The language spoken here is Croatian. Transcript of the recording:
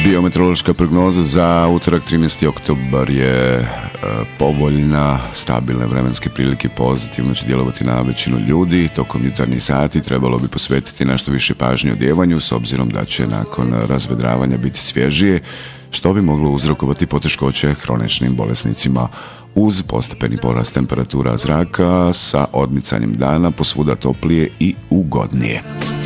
Biometeorološka prognoza za utorak 13. oktobar je povoljna, stabilne vremenske prilike pozitivno će djelovati na većinu ljudi. Tokom jutarnjih sati trebalo bi posvetiti nešto više pažnje odjevanju s obzirom da će nakon razvedravanja biti svježije, što bi moglo uzrokovati poteškoće hroničnim bolesnicima. Uz postepeni porast temperatura zraka sa odmicanjem dana posvuda toplije i ugodnije.